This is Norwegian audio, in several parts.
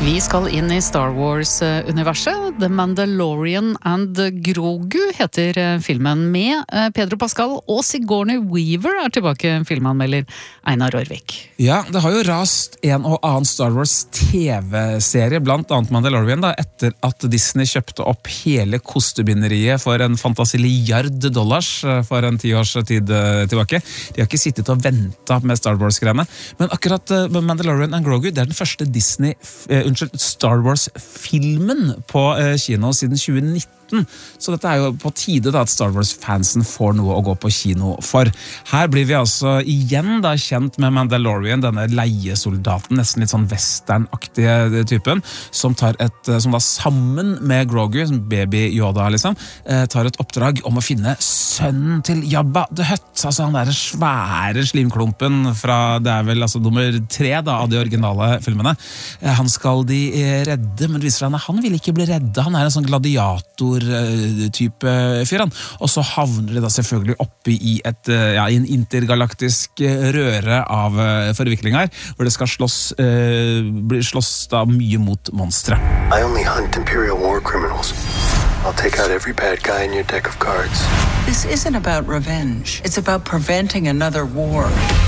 Vi skal inn i Star Wars-universet. The Mandalorian and Grogu heter filmen, med Pedro Pascal, og Sigourney Weaver tilbake, filmanmelder Einar Rørvik. Ja, det har jo rast en og annen Star Wars TV-serie, blant annet Mandalorian, etter at Disney kjøpte opp hele kostebinderiet for en fantasiliard dollars for en 10 års tid tilbake. De har ikke sittet og ventet med Star Wars-greiene, men akkurat Mandalorian and Grogu, det den første Star Wars-filmen på kino siden 2019. Så dette jo på tide at Star Wars-fansen får noe å gå på kino for. Her blir vi altså igjen kjent med Mandalorian, denne leiesoldaten, nesten litt sånn western-aktige typen, som sammen med Grogu, som baby Yoda liksom, tar et oppdrag om å finne sønnen til Jabba the Hutt, altså han der svære slimklumpen fra, det vel altså nummer 3 av de originale filmene. Han skal de redde, men det viser seg at han vil ikke bli reddet. Han en sånn gladiator-type fyr. Og så havner de selvfølgelig oppe i en intergalaktisk røre av forviklinger, hvor det skal slåss da mye mot monstre. I only hunt Imperial war criminals. I'll take out every bad guy in your deck of cards. This isn't about revenge. It's about preventing another war.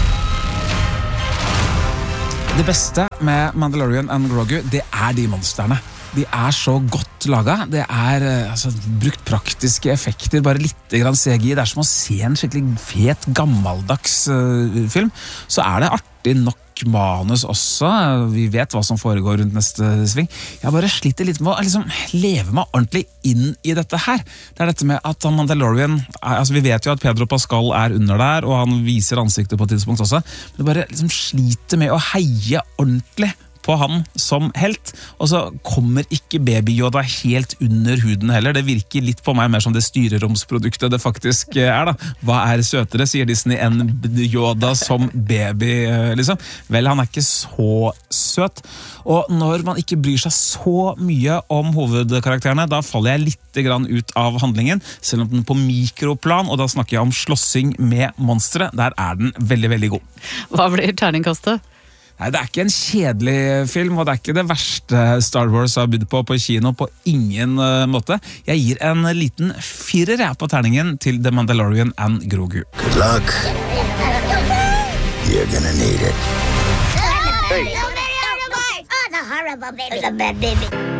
Det beste med Mandalorian and Grogu, det de monsterne. De så godt laget. Det brukt praktiske effekter, bare litt grann CGI. Det som å se en skikkelig fet, gammeldags film. Så det artig nok manus også. Vi vet hva som foregår rundt neste sving. Jeg bare sliter litt med å liksom leve meg ordentlig inn i dette her. Det dette med at Mandalorian, vi vet jo at Pedro Pascal under der, og han viser ansiktet på et tidspunkt også, men det bare liksom sliter med å heie ordentlig på han som helt, og så kommer ikke baby Yoda helt under huden heller. Det virker litt på meg mer som det styreromsproduktet det faktisk da. Hva søtere, sier Disney, enn Yoda som baby, liksom? Vel, han ikke så søt. Og når man ikke bryr seg så mye om hovedkarakterene, da faller jeg litt grann ut av handlingen, selv om den på mikroplan, og da snakker jeg om slåssing med monstre, der den veldig, veldig god. Hva blir terningkastet? Nei, det ikke en kjedelig film, og det ikke det verste Star Wars har bydd på kino på ingen måte. Jeg gir en liten 4 på terningen til The Mandalorian and Grogu. Good luck. You're gonna need it. Hey. Oh, the horrible baby. The bad baby.